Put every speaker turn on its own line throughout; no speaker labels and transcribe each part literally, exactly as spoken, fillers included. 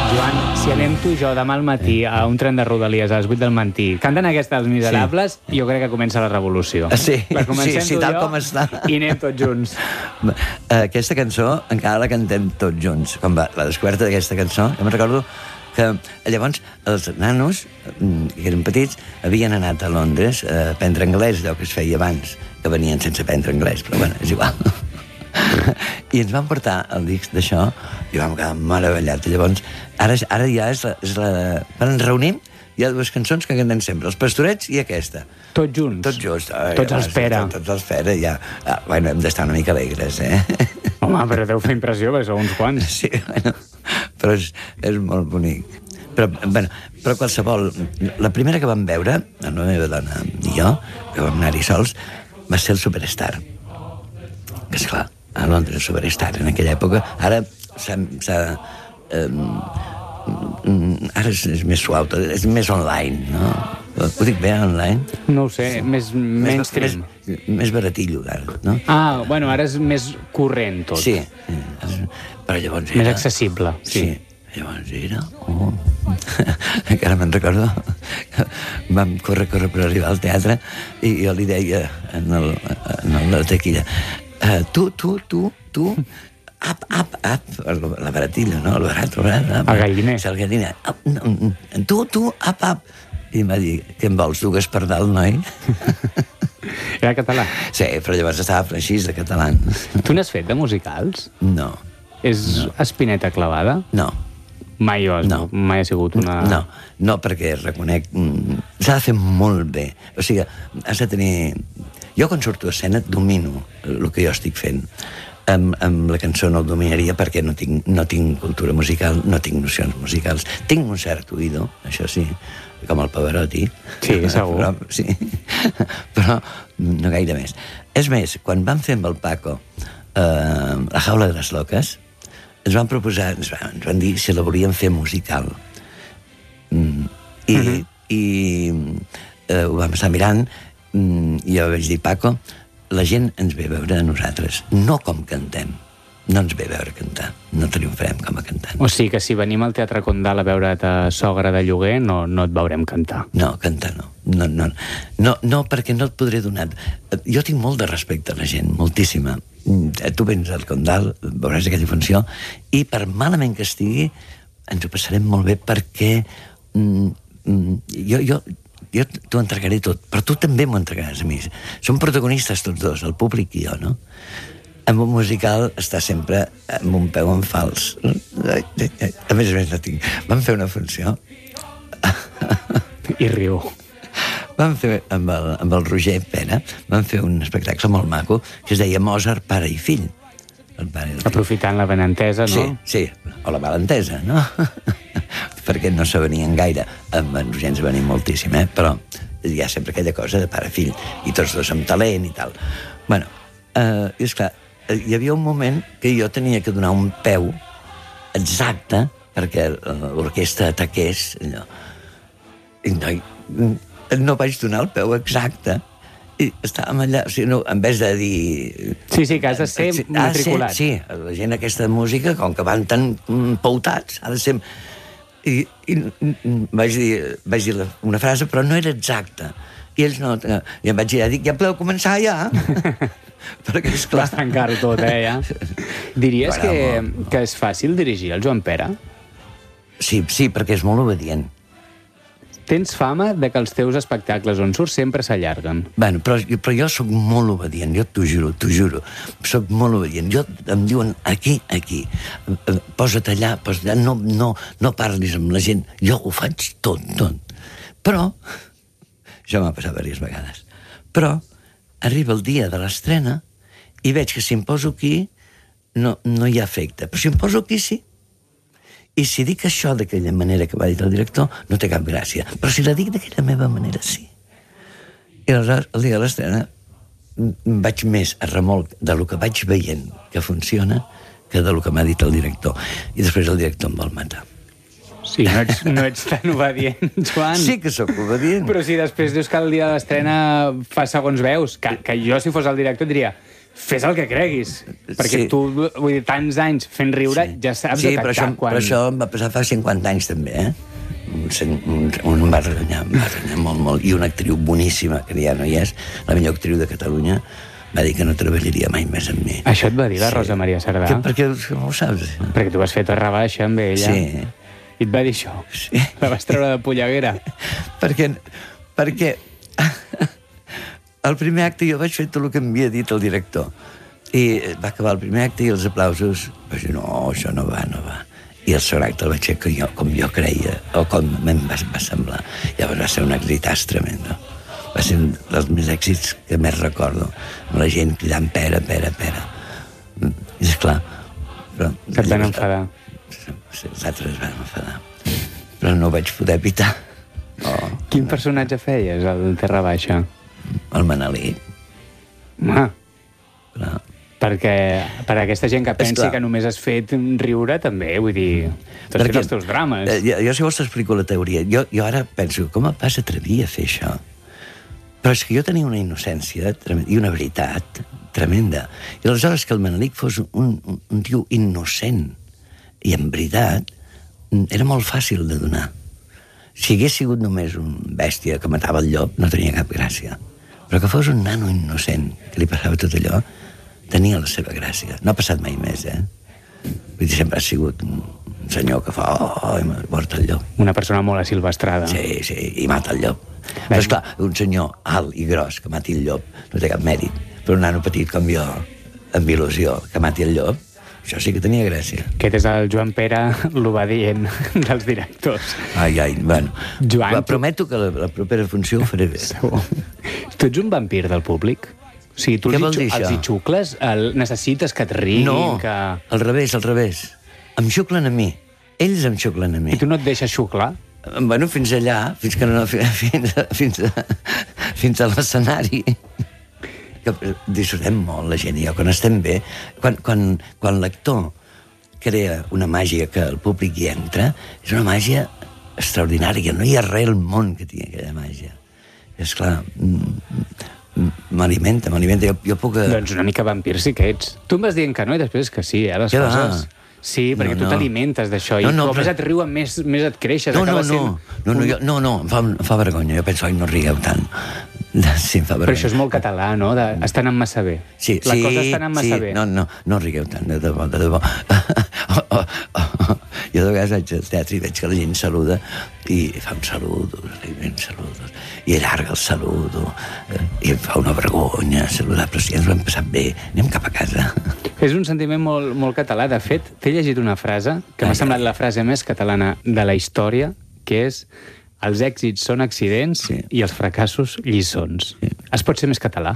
Joan, si anem tu i jo demà al matí a un tren de Rodalies a les vuit del matí, canten aquesta Els Miserables, sí. Jo crec que comença la revolució.
Sí, sí, sí, tal
jo,
com està.
I anem tots junts.
Aquesta cançó encara la cantem tots junts. Com va, la descoberta d'aquesta cançó, jo me'n recordo que llavors els nanos, que eren petits, havien anat a Londres a aprendre anglès, allò que es feia abans, que venien sense aprendre anglès, però bueno, és igual. I ens van portar el disc d'això i vam quedar meravellats. Llavors, ara, ara ja és la, és la... Quan ens reunim, hi ha dues cançons que cantem sempre, Els Pastorets i aquesta.
Tots junts?
Tots junts. Ai,
tots els pera.
Tots, tots els pera, ja. Ah, bueno, hem d'estar una mica alegres, eh?
Home, però deu fer impressió, perquè sou uns quants.
Sí, bueno, però és, és molt bonic. Però, bueno, però qualsevol... La primera que vam veure, la meva dona i jo, que vam anar-hi sols, va ser el Superstar. Que, esclar, a Londres, Superstar, en aquella època. Ara s'ha... Eh, ara és, és més suau, és més online, no? Ho dic bé, online?
No ho sé, més mainstream.
Més, més, més baratillo, ara, no?
Ah, bueno, ara és més corrent tot.
Sí, però llavors era...
Més accessible.
Sí, sí. Llavors era... Oh. Encara me'n recordo. Vam córrer, córrer per arribar al teatre i jo li deia en, el, en la taquilla uh, tu, tu, tu, tu... Ap, ap, ap, la baratilla, no? El barat, el barat.
El galliner.
El galliner. Tu, tu, ap, ap. I em va dir, què en vols, dugues per dalt, noi?
Era català?
Sí, però llavors estava així de català.
Tu n'has fet de musicals?
No.
És
no.
Espineta clavada?
No.
Mai ho has,
no.
Mai ha sigut una...
No, no, perquè reconec... S'ha de fer molt bé. O sigui, has de tenir... Jo, quan surto a escena, domino el que jo estic fent. Amb, amb la cançó no el dominaria perquè no tinc, no tinc cultura musical, no tinc nocions musicals. Tinc un cert oïdo, això sí, com el Pavarotti.
Sí, segur.
Però, sí, però no gaire més. És més, quan vam fer amb el Paco eh, La jaula de les loques, ens van proposar, ens van, ens van dir si la volíem fer musical. Mm, I, uh-huh. i eh, ho vam estar mirant, mm, i jo vaig dir, Paco, la gent ens ve a veure a nosaltres, no com cantem. No ens ve a veure cantar, no triomfarem com a cantant.
O sigui que si venim al Teatre Condal a veure't a Sogra de lloguer, no, no et veurem cantar.
No, cantar no. No, no, no, no, perquè no et podré donar... Jo tinc molt de respecte a la gent, moltíssima. Tu vens al Condal, veuràs aquella funció, i per malament que estigui, ens ho passarem molt bé perquè mm, mm, jo... jo jo t'ho entregaré tot, però tu també m'ho entregaràs a mi. Som protagonistes tots dos, el públic i jo, no? En un musical està sempre amb un peu en fals. A més a més no tinc... Vam fer una funció...
I riu.
Vam fer, amb el, amb el Roger Pera, vam fer un espectacle molt maco que es deia Mozart, pare i fill. El pare i el fill.
Aprofitant la benentesa, no?
Sí, sí, o la malentesa, no? Perquè no se venien gaire. Amb en Roger ens venim moltíssim, eh? Però hi ha sempre aquella cosa de pare-fill, i tots dos amb talent i tal. Bueno, eh, és clar, hi havia un moment que jo tenia que donar un peu exacte perquè l'orquestra ataqués allò. I no, no vaig donar el peu exacte i estàvem allà, o sigui, no, en vez de dir...
Sí, sí, que has de ser matriculat.
Sí, la gent aquesta música, com que van tan pautats, ha de ser... I, i vaig dir, vaig dir una frase, però no era exacta. I ells no... I em vaig dir, dic, ja podeu començar, ja? Perquè, esclar...
Vas tancar-ho tot, eh, ja? Diries que, que és fàcil dirigir el Joan Pera?
Sí, sí, perquè és molt obedient.
Tens fama de que els teus espectacles on surts sempre s'allarguen.
Bueno, però, però jo sóc molt obedient, jo t'ho juro, t'ho juro. Sóc molt obedient. Jo em diuen aquí, aquí. Posa't allà, posa't allà. No, no, no parlis amb la gent. Jo ho faig tot, tot. Però, això m'ha passat diverses vegades, però arriba el dia de l'estrena i veig que si em poso aquí no, no hi ha efecte. Però si em poso aquí, sí. I si dic això d'aquella manera que va dir el director, no té cap gràcia. Però si la dic d'aquella meva manera, sí. I aleshores, el dia de l'estrena, vaig més a remolc de lo que vaig veient que funciona que de lo que m'ha dit el director. I després el director em vol matar.
Sí, no ets, no ets tan obedient, Joan.
Sí que sóc obedient.
Però si després dius que el dia de l'estrena fa segons veus, que, que jo, si fos el director, diria... fes el que creguis. Perquè
Sí.
tu, vull dir, tants anys fent riure,
Sí.
ja saps
sí,
detectar
però això,
quan...
però això em va passar fa cinquanta anys, també, eh? Un, sen- un, un em va renyar, em va renyar molt, molt. I una actriu boníssima, que ja no hi és, la millor actriu de Catalunya, va dir que no treballaria mai més amb mi.
Això et va dir la Rosa Maria Cerdà?
Que, perquè no ho saps.
Perquè tu vas fer Torre Baixa amb ella.
Sí.
I et va dir això?
Sí.
La vas treure de polleguera?
perquè, perquè el primer acte jo vaig fer tot el que m'havia dit el director. I va acabar el primer acte i els aplausos. Vaig dir, no, això no va, no va. I el segon acte el vaig fer que jo, com jo creia, o com em va, va semblar. Llavors va ser un èxitàs tremendo. Va ser un dels més èxits que més recordo. Amb la gent cridant pera, pera, pera. I esclar... Però,
Que et van enfadar.
Els altres es van enfadar. Però no ho vaig poder evitar. Oh,
Quin personatge feies, el Terra Baixa?
el Manelí.
Home,
Clar.
perquè per a aquesta gent que pensi
clar.
que només has fet riure, també, vull dir, tu has fet els teus drames.
Eh, jo, jo si vols t'explico la teoria. Jo, jo ara penso, com em vas atrevir a fer això? Però és que jo tenia una innocència tremenda, i una veritat tremenda. I aleshores que el Manelic fos un, un, un tio innocent i en veritat, era molt fàcil de donar. Si hagués sigut només un bèstia que matava el llop, no tenia cap gràcia. Però que fos un nano innocent, que li passava tot allò, tenia la seva gràcia. No ha passat mai més, eh? Vull dir, sempre ha sigut un senyor que fa... Oh, i mort el llop.
Una persona molt asilvestrada.
Sí, sí, i mata el llop. Però, esclar, un senyor alt i gros que mati el llop no té cap mèrit. Però un nano petit com jo, amb il·lusió, que mati el llop, això sí que tenia gràcia.
Aquest és el Joan Pere l'obedient dels directors.
Ai, ai, bueno.
Joan,
Va,
tu-
prometo que la, la propera funció ho faré bé.
Segur. Tu ets un vampir del públic? O sigui, tu
Què
els,
vol
hi,
dir,
xu- els
això?
hi xucles? El, necessites que et riguin?
No,
Que...
al revés, al revés. Em xuclen a mi. Ells em xuclen a mi.
I tu no et deixes xuclar?
Bueno, fins allà, fins que no... Fins, a- fins, a, fins a l'escenari. Que disfrutem molt, la gent i jo, quan estem bé. Quan, quan, quan l'actor crea una màgia que el públic hi entra, és una màgia extraordinària. No hi ha res al món que tingui aquella màgia. I esclar, m'alimenta, m'alimenta. Jo, jo puc...
Doncs una mica vampir sí que ets. Tu em vas dient que no i després que sí, eh, les
Què va?
coses. Sí, perquè
No,
tu
no.
t'alimentes d'això i
No, no,
com més
però-
et riuen, més, més et creixes.
No, no,
acaba
no,
sent
no, no,
un-
jo, no, no, em fa, em fa vergonya. Jo penso, ai, no rigueu tant. Sí, em fa vergonya.
Però això és molt català, no? De, estan anant massa bé.
Sí,
La
sí,
cosa està anant massa
sí.
bé.
No, no, no rigueu tant, de debò, de debò. oh, oh, oh. Jo de vegades vaig al teatre i veig que la gent saluda i fa un saludo, un saludo, i allarga el saludo, eh, i em fa una vergonya saludar, però si ja ens ho hem passat bé, anem cap a casa.
És un sentiment molt, molt català. De fet, t'he llegit una frase que m'ha
Ai,
semblat
ai.
la frase més catalana de la història, que és els èxits són accidents
Sí.
i els fracassos lliçons.
Sí.
Es pot ser més català?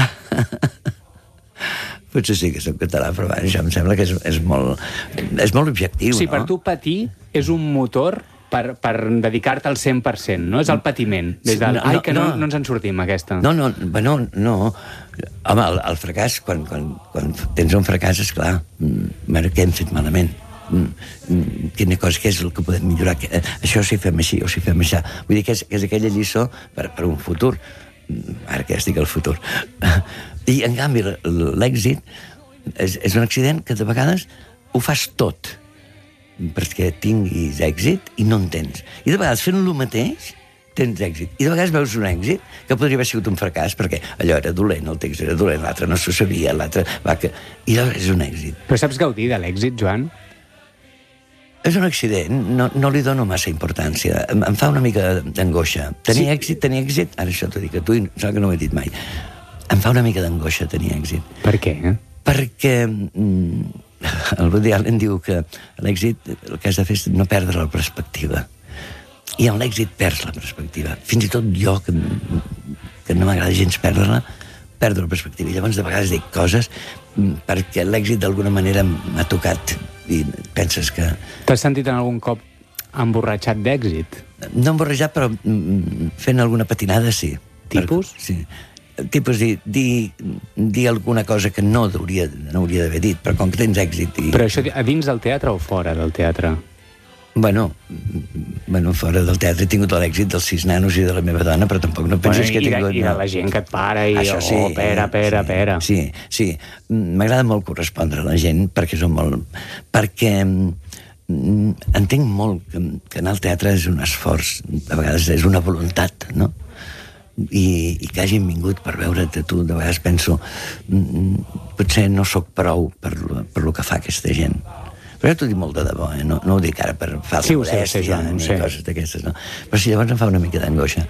Potser sí que soc català, però va, això em sembla que és, és, molt, és molt objectiu,
Sí,
no?
per tu patir és un motor per, per dedicar-te al cent per cent, no? És el patiment. Des del,
No,
ai,
no,
que no,
no.
no ens en sortim, aquesta.
No, no, bueno, no. Home, el, el fracàs, quan, quan, quan tens un fracàs, esclar, mm, bueno, què hem fet malament? Mm, mm, quina cosa, què és el que podem millorar? Que, eh, això si fem així o si fem això. Vull dir que és, que és aquella lliçó per, per un futur. Mm, ara que ja estic al futur. I, en canvi, l'èxit és, és un accident que de vegades ho fas tot perquè tinguis èxit i no en tens. I de vegades fent el mateix tens èxit. I de vegades veus un èxit que podria haver sigut un fracàs, perquè allò era dolent, el text era dolent, l'altre no s'ho sabia, l'altre... Va, que... I llavors és un èxit.
Però saps gaudir de l'èxit, Joan?
És un accident, no, no li dono massa importància. Em, em fa una mica d'angoixa. Tenir
Sí.
èxit, tenir èxit... Ara això t'ho dic a tu, i sembla que no ho he dit mai. Em fa una mica d'angoixa tenir èxit.
Per què? Eh?
Perquè mm, el Woody Allen diu que l'èxit el que has de fer és no perdre la perspectiva. I en l'èxit perds la perspectiva. Fins i tot jo, que, que no m'agrada gens perdre-la, perdo la perspectiva. I llavors de vegades dic coses mm, perquè l'èxit d'alguna manera m'ha tocat i penses que...
T'has sentit en algun cop emborratxat d'èxit?
No emborrejat, però mm, fent alguna patinada, sí.
Tipus?
Per, sí. Tipus dir, dir, dir alguna cosa que no hauria, no hauria d'haver dit, però com que tens èxit... I...
Però això a dins del teatre o fora del teatre?
Bueno, bueno, fora del teatre he tingut l'èxit dels sis nanos i de la meva dona, però tampoc no penses
bueno,
que he tingut...
I de, i de la gent que et para i...
Això sí,
oh, pera, pera,
sí,
pera.
Sí, sí. M'agrada molt correspondre a la gent perquè són molt... Perquè mm, entenc molt que, que anar al teatre és un esforç, a vegades és una voluntat, no? I, i que hagin vingut per veure't a tu, de vegades penso mm, potser no sóc prou per, per lo que fa aquesta gent. Però jo t'ho dic molt de debò, eh? no, no ho dic ara per falsa
sí, modèstia
sé,
Joan,
ni
sé.
Coses d'aquestes, no? Però si llavors em fa una mica d'angoixa.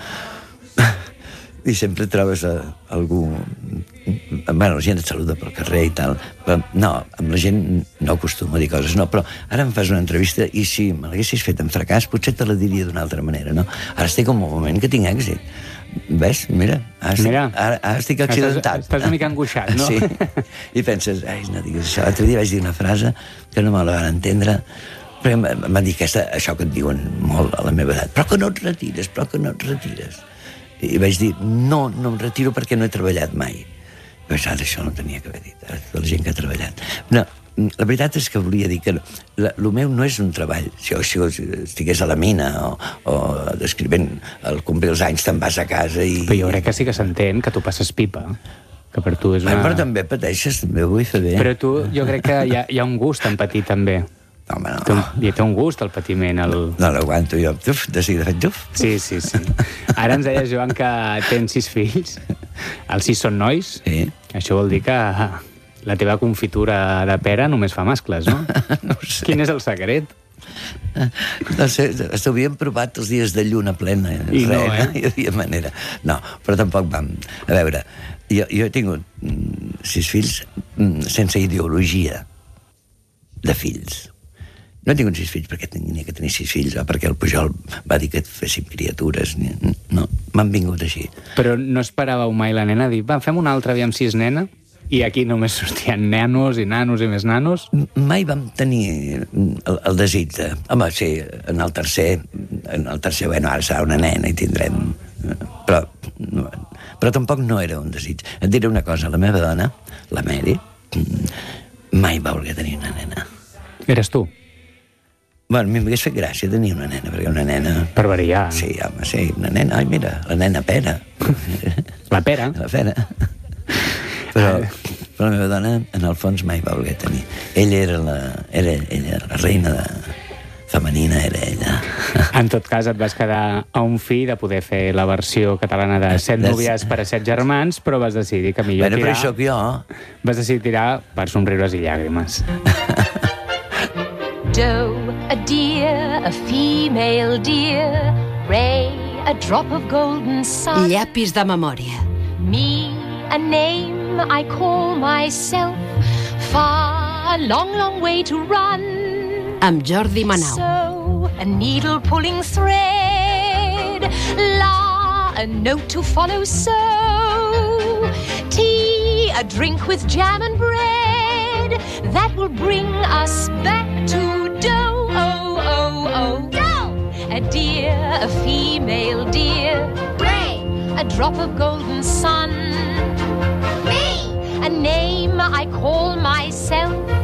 I sempre trobes a, algú... Bueno, la gent et saluda pel carrer i tal, però no, amb la gent no acostumo a dir coses, no, però ara em fas una entrevista i si me l'haguessis fet en fracàs potser te la diria d'una altra manera, no? Ara estic en un moment que tinc èxit. Ves? Mira, ara estic,
Mira,
ara, ara estic accidentat.
Estàs, estàs una mica angoixat, no?
Sí, i penses, ai, no digues això. L'altre dia vaig dir una frase que no me la van entendre, però m'han dit aquesta, això que et diuen molt a la meva edat, però que no et retires, però que no et retires. I vaig dir, no, no em retiro perquè no he treballat mai. Però ara això no tenia que haver dit, ara tota la gent que ha treballat. No, la veritat és que volia dir que el meu no és un treball. Si jo, si jo estigués a la mina o, o descrivint el complir els anys te'n vas a casa i...
Però jo crec que sí que s'entén que tu passes pipa. Que per tu és una...
Però també pateixes, també ho vull fer bé.
Però tu, jo crec que hi ha, hi ha un gust en patir també.
No, home, no.
Té un, hi té un gust el patiment. El...
No l'aguanto jo. Uf, de seguida faig uf.
Sí, sí, sí. Ara ens deies, Joan, que tens sis fills. Els sis són nois.
Sí.
Això vol dir que la teva confitura de pera només fa mascles, no?
No ho sé.
Quin és el secret?
No sé, s'havien provat els dies de lluna plena.
I
res,
no, eh?
No hi havia manera. No, però tampoc vam... A veure, jo, jo he tingut mm, sis fills mm, sense ideologia de fills. No he tingut sis fills perquè tenia que tenir sis fills o perquè el Pujol va dir que et fessin criatures. No, m'han vingut així.
Però no esperàveu mai la nena a dir, va, fem una altra, aviam si és nena? I aquí només sortien nanos i nanos i més nanos?
Mai vam tenir el, el desig de... Home, sí, en el tercer, en el tercer, bueno, ara serà una nena i tindrem... Però, però tampoc no era un desig. Et diré una cosa, la meva dona, la Mary, mai va voler tenir una nena.
Eres tu?
Bueno, m'hagués fet gràcia tenir una nena, perquè una nena...
Per variar.
Sí, home, sí, una nena, ai, mira, la nena Pera.
La Pera?
La Pera. Però, però la meva dona, en el fons, mai va voler tenir. Ella era la, era ella, la reina de, femenina, era ella.
En tot cas, et vas quedar a un fi de poder fer la versió catalana de Set núvies per a set germans, però vas decidir que millor
bueno,
tirar...
Però això que jo...
Vas decidir tirar per somriures i llàgrimes.
Doe, a deer, a female deer, Ray, a drop of golden sun.
Llapis de memòria.
Me, a name I call myself, far, a long, long way to run.
Amb Jordi Manau.
So, a needle pulling thread, la, a note to follow, so, tea, a drink with jam and bread, that will bring us back to dough, oh, oh, oh, dough. A deer, a female deer, Ray, a drop of golden sun. Me, a name I call myself,